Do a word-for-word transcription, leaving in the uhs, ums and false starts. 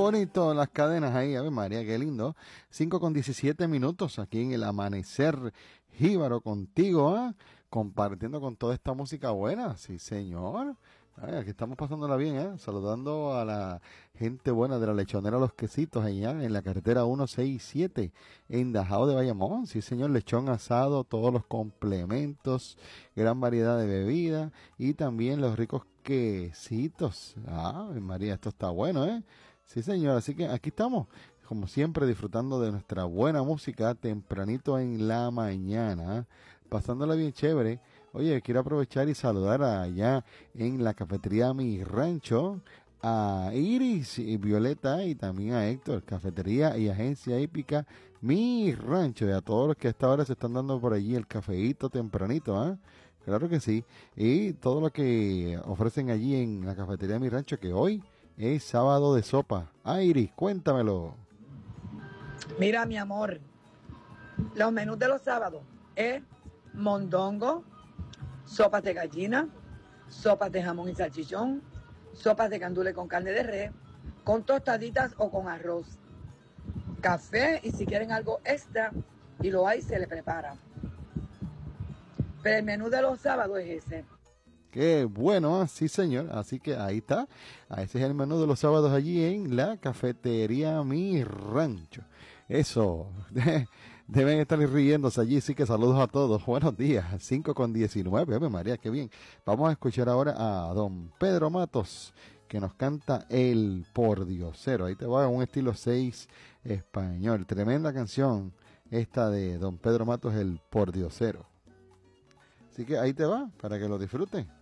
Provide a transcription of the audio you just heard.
bonito las cadenas ahí, a ver María, qué lindo. cinco con diecisiete minutos aquí en el amanecer jíbaro contigo, ¿ah? Compartiendo con toda esta música buena, sí señor. Ay, aquí estamos pasándola bien, ¿eh? Saludando a la gente buena de la lechonera Los Quesitos allá en la carretera ciento sesenta y siete en Dajao de Bayamón. Sí, señor, lechón asado, todos los complementos, gran variedad de bebida y también los ricos quesitos. Ah, María, esto está bueno, ¿eh? Sí, señor, así que aquí estamos, como siempre, disfrutando de nuestra buena música tempranito en la mañana, ¿eh? Pasándola bien chévere. Oye, quiero aprovechar y saludar allá en la cafetería Mi Rancho a Iris y Violeta y también a Héctor, cafetería y agencia hípica Mi Rancho, y a todos los que a esta hora se están dando por allí el cafeíto tempranito, ¿ah? ¿eh? Claro que sí. Y todo lo que ofrecen allí en la cafetería Mi Rancho, que hoy es sábado de sopa. Ah, Iris, cuéntamelo. Mira, mi amor, los menús de los sábados es mondongo, sopas de gallina, sopas de jamón y salchichón, sopas de candule con carne de res, con tostaditas o con arroz, café y si quieren algo extra y lo hay, se le prepara. Pero el menú de los sábados es ese. Qué bueno, ¿eh? Sí señor, así que ahí está, ese es el menú de los sábados allí en la cafetería Mi Rancho. Eso, deben estar riéndose allí, sí que saludos a todos, buenos días, cinco con diecinueve, ¡Ave María, qué bien! Vamos a escuchar ahora a don Pedro Matos, que nos canta El Pordiosero, ahí te va un estilo seis español, tremenda canción esta de don Pedro Matos, El Pordiosero. Así que ahí te va, para que lo disfruten.